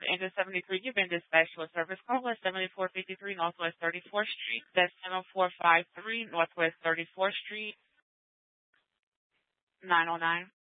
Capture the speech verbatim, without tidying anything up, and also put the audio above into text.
Engine seventy-three, you've been dispatched to a service call at seventy-four fifty-three Northwest thirty-fourth Street. That's seven four five three Northwest thirty-fourth Street, nine oh nine.